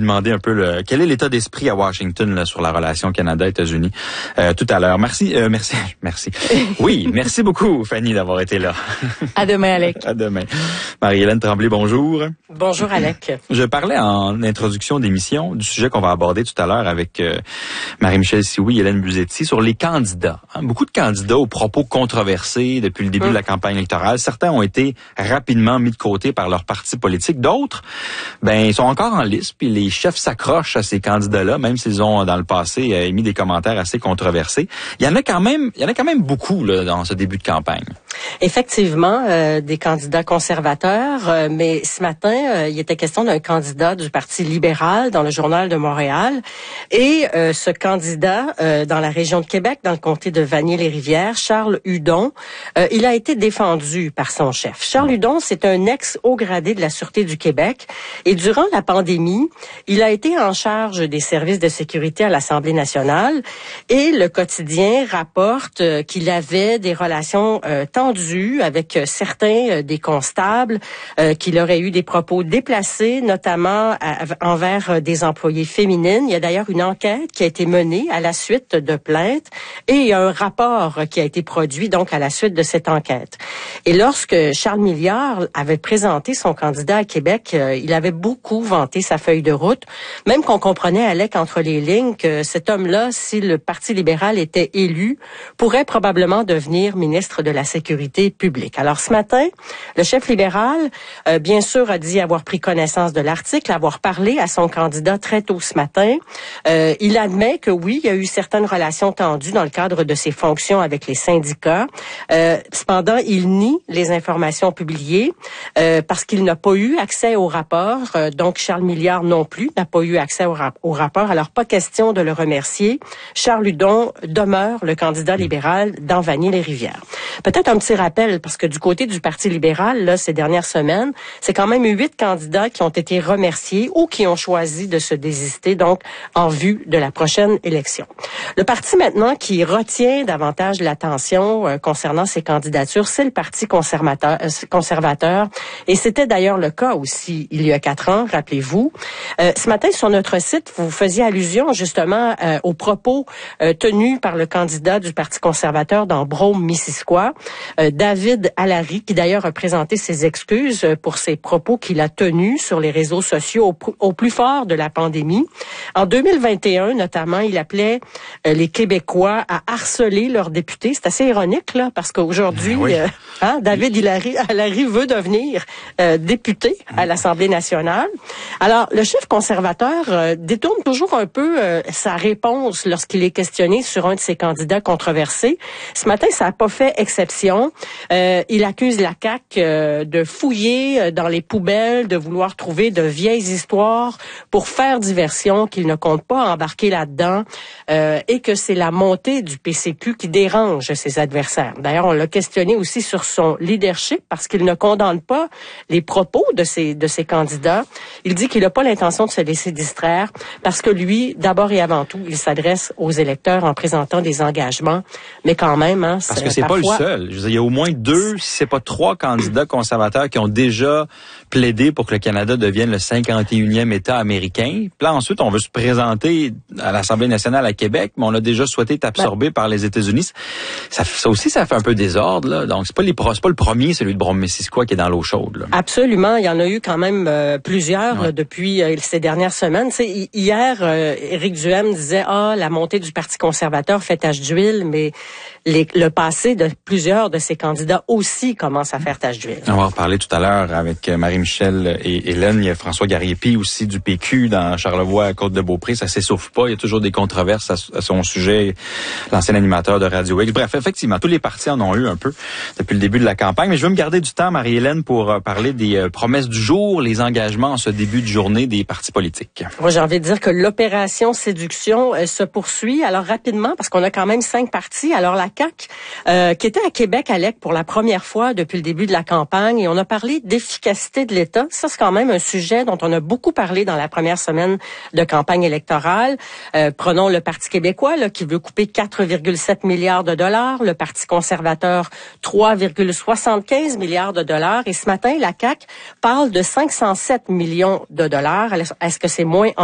demander un peu quel est l'état d'esprit à Washington là, sur la relation Canada-États-Unis tout à l'heure. Merci. Oui, merci beaucoup, Fanny, d'avoir été là. À demain, Alec. À demain. Marie-Hélène Tremblay, bonjour. Bonjour, Alec. Je parlais en introduction d'émission du sujet qu'on va aborder tout à l'heure avec Marie-Michèle Sioui et Hélène Buzetti sur les candidats. Beaucoup de candidats aux propos controversés depuis le début de la campagne électorale. Certains ont été rapidement mis de côté par leur parti politique. D'autres, ils sont encore en lice, puis les chefs s'accrochent à ces candidats-là, même s'ils ont, dans le passé, émis des commentaires assez controversés. Il y en a quand même beaucoup là, dans ce début de campagne. Effectivement, des candidats conservateurs, mais ce matin, il était question d'un candidat du Parti libéral dans le Journal de Montréal. Et ce candidat, dans la région de Québec, dans le comté de Vanier-les-Rivières, Charles Hudon, il a été défendu par son chef. Charles Hudon, c'est un ex-haut gradé de la Sûreté du Québec. Et durant la pandémie, il a été en charge des services de sécurité à l'Assemblée nationale. Et le quotidien rapporte qu'il avait des relations tendues avec certains des constables, qu'il aurait eu des propos déplacés, notamment envers des employées féminines. Il y a d'ailleurs une enquête qui a été menée à la suite de plaintes et il y a un rapport qui a été produit donc à la suite de cette enquête. Et lorsque Charles Milliard avait présenté son candidat à Québec, il avait beaucoup vanté sa feuille de route, même qu'on comprenait, Alec, entre les lignes, que cet homme-là, si le Parti libéral était élu, pourrait probablement devenir ministre de la Sécurité publique. Alors ce matin, le chef libéral, bien sûr, a dit avoir pris connaissance de l'article, avoir parlé à son candidat très tôt ce matin. Il admet que oui, il y a eu certaines relations tendues dans le cadre de ses fonctions avec les syndicats. Cependant, il nie les informations publiées parce qu'il n'a pas eu accès au rapport. Donc, Charles Milliard non plus n'a pas eu accès au rapport. Alors, pas question de le remercier. Charles Hudon demeure le candidat libéral dans Vanier-les-Rivières. Peut-être un petit rappel, parce que du côté du Parti libéral, là, ces dernières semaines, c'est quand même 8 candidats qui ont été remerciés ou qui ont choisi de se désister, donc, en vue de la prochaine élection. Le parti, maintenant, qui retient davantage l'attention concernant ces candidatures, c'est le Parti conservateur. Et c'était d'ailleurs le cas aussi il y a 4 ans, rappelez-vous. Ce matin, sur notre site, vous faisiez allusion, justement, aux propos tenus par le candidat du Parti conservateur dans Brome-Missisquoi, David Allary, qui d'ailleurs a présenté ses excuses pour ses propos qu'il a tenus sur les réseaux sociaux au plus fort de la pandémie. En 2021, notamment, il appelait les Québécois à harceler leurs députés. C'est assez ironique, là, parce qu'aujourd'hui, David Allary veut devenir député à l'Assemblée nationale. Alors, le chef conservateur détourne toujours un peu sa réponse lorsqu'il est questionné sur un de ses candidats controversés. Ce matin, ça n'a pas fait exception. Il accuse la CAQ de fouiller dans les poubelles, de vouloir trouver de vieilles histoires pour faire diversion, qu'il ne compte pas embarquer là-dedans et que c'est la montée du PCQ qui dérange ses adversaires. D'ailleurs, on l'a questionné aussi sur son leadership parce qu'il ne condamne pas les propos de ses candidats. Il dit qu'il n'a pas l'intention de se laisser distraire parce que lui, d'abord et avant tout, il s'adresse aux électeurs en présentant des engagements. Mais quand même, parce que c'est parfois pas le seul. Je veux dire, il y a au moins 2, si c'est pas 3 candidats conservateurs qui ont déjà plaidé pour que le Canada devienne le 51e État américain. Puis là, ensuite, on veut se présenter à l'Assemblée nationale à Québec, mais on a déjà souhaité être absorbé par les États-Unis. Ça aussi, ça fait un peu désordre, là. Donc, c'est pas le premier, celui de Brome-Missisquoi, qui est dans l'eau chaude, là. Absolument. Il y en a eu quand même plusieurs là, depuis ces dernières semaines. T'sais, hier, Éric Duhaime disait, la montée du Parti conservateur fait tache d'huile, mais le passé de plusieurs de ces candidats aussi commence à faire tache d'huile. On va en parler tout à l'heure avec Marie-Michèle et Hélène. Il y a François Garriépi aussi du PQ dans Charlevoix à Côte-de-Beaupré. Ça s'essouffle pas. Il y a toujours des controverses à son sujet. L'ancien animateur de Radio X. Bref, effectivement, tous les partis en ont eu un peu depuis le début de la campagne. Mais je veux me garder du temps, Marie-Hélène, pour parler des promesses du jour, les engagements en ce début de journée des partis politiques. Moi, j'ai envie de dire que l'opération séduction se poursuit. Alors rapidement, parce qu'on a quand même 5 partis. Alors la CAQ, qui était à Québec, Alec, pour la première fois depuis le début de la campagne, et on a parlé d'efficacité de l'État. Ça, c'est quand même un sujet dont on a beaucoup parlé dans la première semaine de campagne électorale. Prenons le Parti québécois, là, qui veut couper 4,7 milliards de dollars, le Parti conservateur 3,75 milliards de dollars, et ce matin, la CAQ parle de 507 millions de dollars. Est-ce que c'est moins